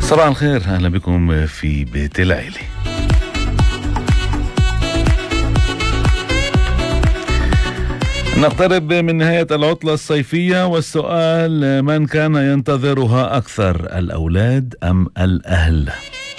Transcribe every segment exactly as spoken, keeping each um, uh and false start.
صباح الخير، أهلا بكم في بيت العيلة. نقترب من نهاية العطلة الصيفية، والسؤال: من كان ينتظرها أكثر، الأولاد أم الأهل؟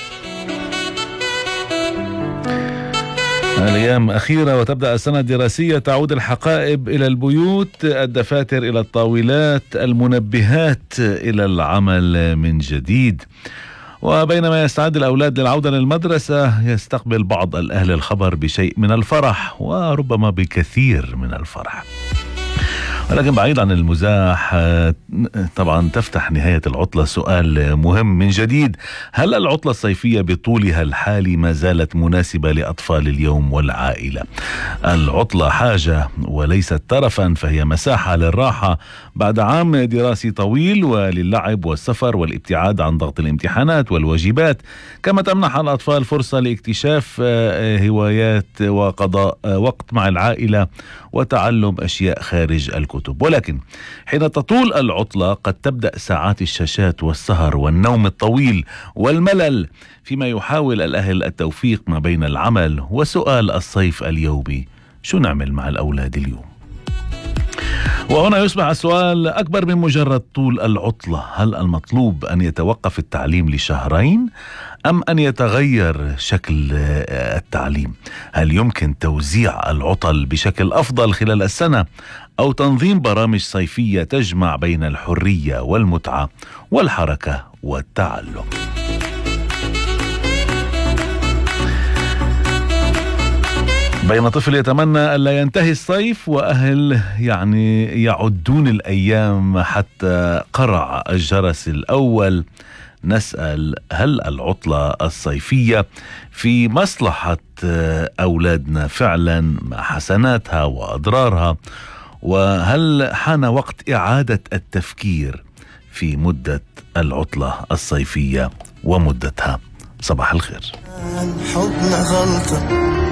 الأيام أخيرة وتبدأ السنة الدراسية، تعود الحقائب إلى البيوت، الدفاتر إلى الطاولات، المنبهات إلى العمل من جديد. وبينما يستعد الأولاد للعودة للمدرسة، يستقبل بعض الأهل الخبر بشيء من الفرح وربما بكثير من الفرح. ولكن بعيد عن المزاح، طبعا تفتح نهاية العطلة سؤال مهم من جديد: هل العطلة الصيفية بطولها الحالي ما زالت مناسبة لأطفال اليوم والعائلة؟ العطلة حاجة وليست ترفا، فهي مساحة للراحة بعد عام دراسي طويل، وللعب والسفر والابتعاد عن ضغط الامتحانات والواجبات، كما تمنح الأطفال فرصة لاكتشاف هوايات وقضاء وقت مع العائلة وتعلم أشياء خارج الكتب. ولكن حين تطول العطلة، قد تبدأ ساعات الشاشات والسهر والنوم الطويل والملل، فيما يحاول الأهل التوفيق ما بين العمل وسؤال الصيف اليومي: شو نعمل مع الأولاد اليوم؟ وهنا يصبح السؤال أكبر من مجرد طول العطلة: هل المطلوب أن يتوقف التعليم لشهرين أم أن يتغير شكل التعليم؟ هل يمكن توزيع العطل بشكل أفضل خلال السنة، أو تنظيم برامج صيفية تجمع بين الحرية والمتعة والحركة والتعلم؟ بين طفل يتمنى ألا ينتهي الصيف، وأهل يعني يعدون الأيام حتى قرع الجرس الأول، نسأل: هل العطلة الصيفية في مصلحة أولادنا فعلا، مع حسناتها وأضرارها؟ وهل حان وقت إعادة التفكير في مدة العطلة الصيفية ومدتها؟ صباح الخير.